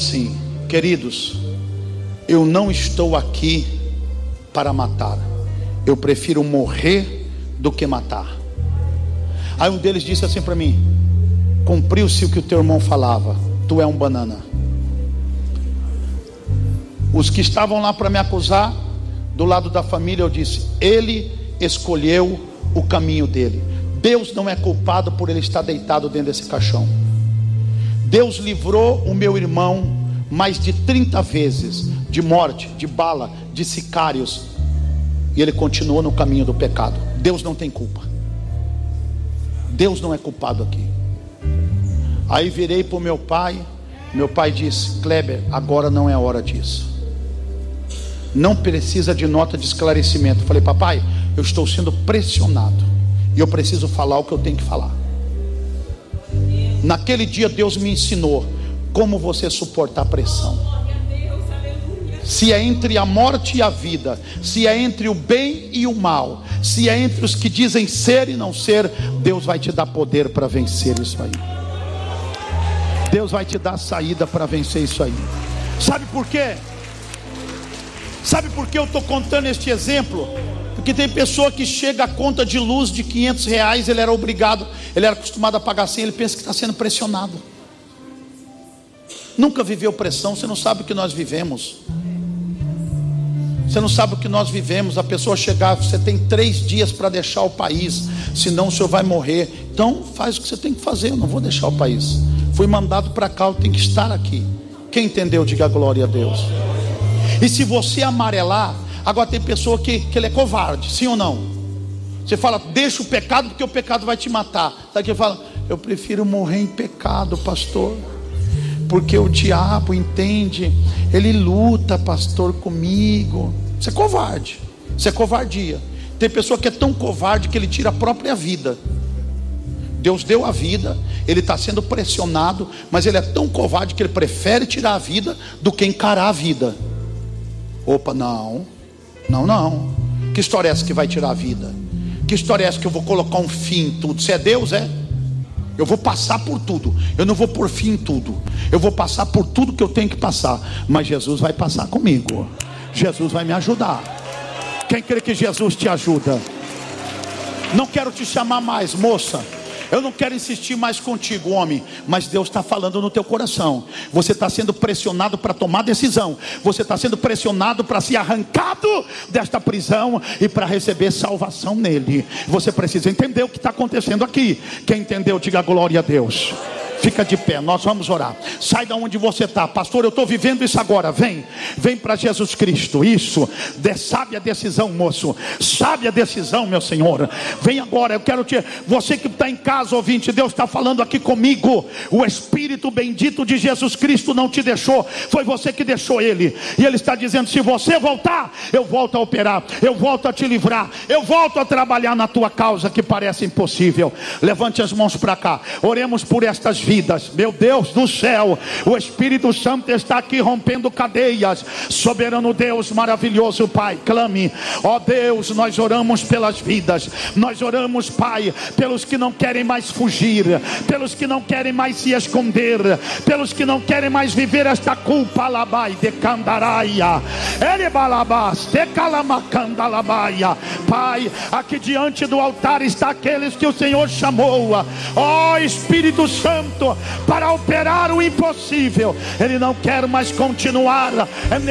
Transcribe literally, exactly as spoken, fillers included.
assim: queridos, eu não estou aqui para matar, eu prefiro morrer do que matar. Aí um deles disse assim para mim: cumpriu-se o que o teu irmão falava, tu é um banana. Os que estavam lá para me acusar, do lado da família, eu disse: ele escolheu o caminho dele. Deus não é culpado por ele estar deitado dentro desse caixão. Deus livrou o meu irmão mais de trinta vezes de morte, de bala, de sicários, e ele continuou no caminho do pecado. Deus não tem culpa. Deus não é culpado aqui. Aí virei para o meu pai. Meu pai disse: Kleber, agora não é hora disso, não precisa de nota de esclarecimento. Falei: papai, eu estou sendo pressionado e eu preciso falar o que eu tenho que falar. Naquele dia Deus me ensinou como você suportar pressão. Se é entre a morte e a vida, se é entre o bem e o mal, se é entre os que dizem ser e não ser, Deus vai te dar poder para vencer isso aí. Deus vai te dar saída para vencer isso aí. Sabe por quê? Sabe por que eu estou contando este exemplo? Porque tem pessoa que chega a conta de luz de quinhentos reais, ele era obrigado, ele era acostumado a pagar cem, ele pensa que está sendo pressionado. Nunca viveu pressão, você não sabe o que nós vivemos. Você não sabe o que nós vivemos. A pessoa chegar: você tem três dias para deixar o país, senão o senhor vai morrer. Então faz o que você tem que fazer. Eu não vou deixar o país, fui mandado para cá, eu tenho que estar aqui. Quem entendeu, diga glória a Deus. E se você amarelar, agora tem pessoa que, que ele é covarde, sim ou não? Você fala: deixa o pecado, porque o pecado vai te matar. Sabe que ele fala: eu prefiro morrer em pecado, pastor, porque o diabo, entende, ele luta, pastor, comigo. Isso é covarde, isso é covardia. Tem pessoa que é tão covarde que ele tira a própria vida. Deus deu a vida, ele está sendo pressionado, mas ele é tão covarde que ele prefere tirar a vida do que encarar a vida. Opa, não, não, não. Que história é essa que vai tirar a vida? Que história é essa que eu vou colocar um fim em tudo? Você é Deus, é? Eu vou passar por tudo, eu não vou pôr fim em tudo, eu vou passar por tudo que eu tenho que passar, mas Jesus vai passar comigo, Jesus vai me ajudar. Quem crê que Jesus te ajuda? Não quero te chamar mais, moça, eu não quero insistir mais contigo, homem, mas Deus está falando no teu coração. Você está sendo pressionado para tomar decisão, você está sendo pressionado para ser arrancado desta prisão e para receber salvação nele. Você precisa entender o que está acontecendo aqui. Quem entendeu, diga glória a Deus. Fica de pé, nós vamos orar. Sai da onde você está: pastor, eu estou vivendo isso agora. Vem, vem para Jesus Cristo. Isso, de, sabe a decisão, moço, sabe a decisão, meu Senhor. Vem agora, eu quero te, você que está em casa, ouvinte, Deus está falando aqui comigo. O Espírito bendito de Jesus Cristo não te deixou, foi você que deixou ele. E ele está dizendo: se você voltar, eu volto a operar, eu volto a te livrar, eu volto a trabalhar na tua causa que parece impossível. Levante as mãos para cá, oremos por estas vidas. Meu Deus do céu, o Espírito Santo está aqui rompendo cadeias. Soberano Deus, maravilhoso Pai, clame. Ó Deus, nós oramos pelas vidas, nós oramos, Pai, pelos que não querem mais fugir, pelos que não querem mais se esconder, pelos que não querem mais viver esta culpa. Labai de candaraia, ele balabas de calamacandalabaia. Pai, aqui diante do altar está aqueles que o Senhor chamou, ó Espírito Santo, para operar o impossível. Ele não quer mais continuar